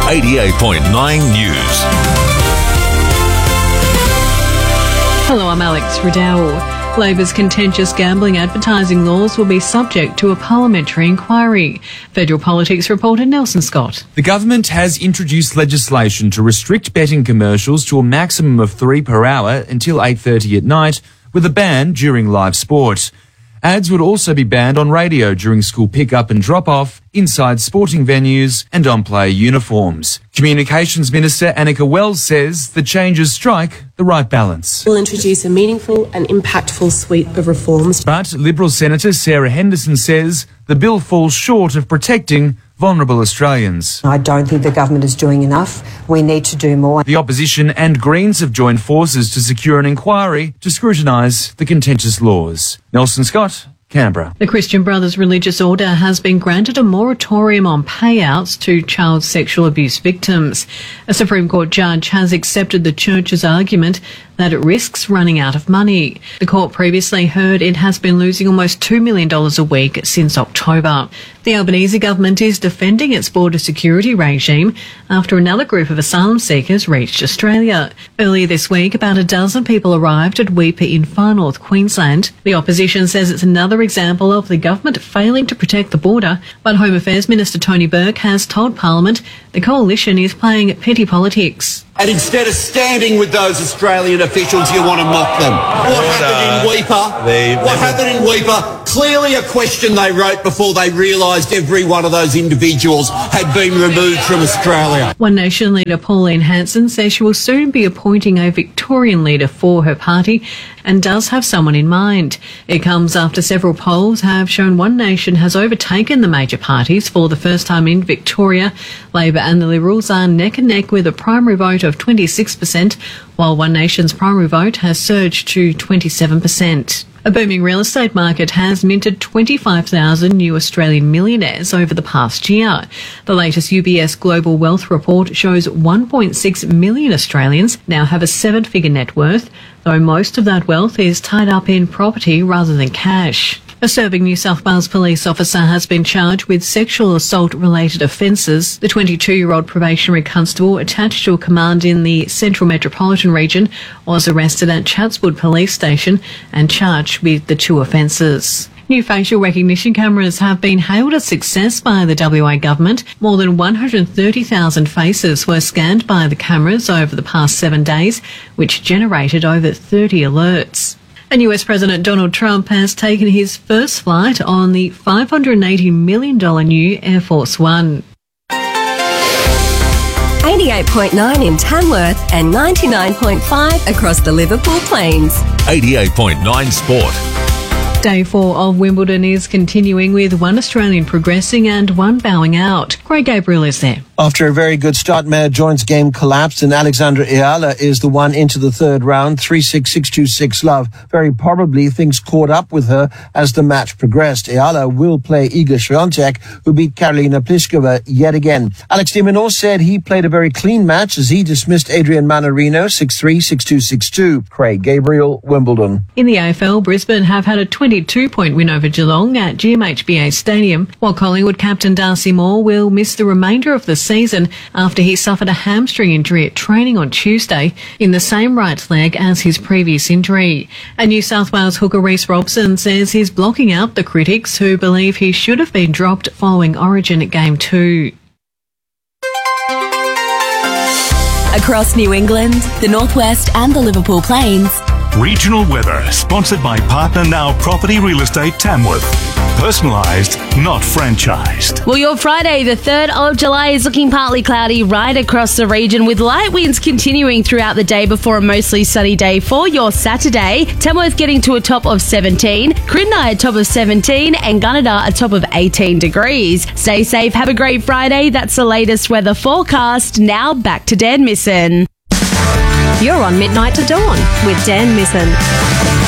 88.9 News. Hello, I'm Alex Riddell. Labor's contentious gambling advertising laws will be subject to a parliamentary inquiry. Federal Politics reporter Nelson Scott. The government has introduced legislation to restrict betting commercials to a maximum of 3 per hour until 8:30 at night, with a ban during live sport. Ads would also be banned on radio during school pick-up and drop-off, inside sporting venues and on player uniforms. Communications Minister Annika Wells says the changes strike the right balance. We'll introduce a meaningful and impactful suite of reforms. But Liberal Senator Sarah Henderson says the bill falls short of protecting vulnerable Australians. I don't think the government is doing enough. We need to do more. The opposition and Greens have joined forces to secure an inquiry to scrutinise the contentious laws. Nelson Scott, Canberra. The Christian Brothers Religious Order has been granted a moratorium on payouts to child sexual abuse victims. A Supreme Court judge has accepted the church's argument that it risks running out of money. The court previously heard it has been losing almost $2 million a week since October. The Albanese government is defending its border security regime after another group of asylum seekers reached Australia. Earlier this week, about a dozen people arrived at Weipa in Far North Queensland. The opposition says it's another example of the government failing to protect the border, but Home Affairs Minister Tony Burke has told Parliament the coalition is playing petty politics. And instead of standing with those Australian officials, you want to mock them. What happened in Weipa? Clearly a question they wrote before they realised every one of those individuals had been removed from Australia. One Nation leader Pauline Hanson says she will soon be appointing a Victorian leader for her party and does have someone in mind. It comes after several polls have shown One Nation has overtaken the major parties for the first time in Victoria. Labor and the Liberals are neck and neck with a primary vote of 26%, while One Nation's primary vote has surged to 27%. A booming real estate market has minted 25,000 new Australian millionaires over the past year. The latest UBS Global Wealth Report shows 1.6 million Australians now have a 7-figure net worth, though most of that wealth is tied up in property rather than cash. A serving New South Wales police officer has been charged with sexual assault-related offences. The 22-year-old probationary constable attached to a command in the Central Metropolitan Region was arrested at Chatswood Police Station and charged with the 2 offences. New facial recognition cameras have been hailed a success by the WA government. More than 130,000 faces were scanned by the cameras over the past 7 days, which generated over 30 alerts. And US President Donald Trump has taken his first flight on the $580 million new Air Force One. 88.9 in Tamworth and 99.5 across the Liverpool Plains. 88.9 Sport. Day 4 of Wimbledon is continuing with one Australian progressing and one bowing out. Craig Gabriel is there. After a very good start, Maya Joint's game collapsed and Alexandra Eala is the one into the third round, 3-6, 6-2, 6-love. Very probably things caught up with her as the match progressed. Eala will play Iga Swiatek, who beat Karolina Pliskova yet again. Alex de Minaur said he played a very clean match as he dismissed Adrian Manarino, 6-3, 6-2, 6-2. Craig Gabriel, Wimbledon. In the AFL, Brisbane have had a 22-point win over Geelong at GMHBA Stadium, while Collingwood captain Darcy Moore will miss the remainder of the season after he suffered a hamstring injury at training on Tuesday in the same right leg as his previous injury. And New South Wales hooker Reece Robson says he's blocking out the critics who believe he should have been dropped following Origin at Game 2. Across New England, the Northwest and the Liverpool Plains. Regional weather sponsored by Partner Now Property Real Estate Tamworth. Personalised, not franchised. Well, your Friday, the 3rd of July, is looking partly cloudy right across the region with light winds continuing throughout the day before a mostly sunny day for your Saturday. Tamworth getting to a top of 17, Crindai a top of 17 and Gunnedah a top of 18 degrees. Stay safe, have a great Friday. That's the latest weather forecast. Now back to Dan Misson. You're on Midnight to Dawn with Dan Misson.